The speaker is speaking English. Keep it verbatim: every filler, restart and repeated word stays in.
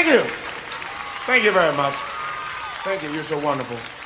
Thank you. Thank you very much. Thank you. You're so wonderful.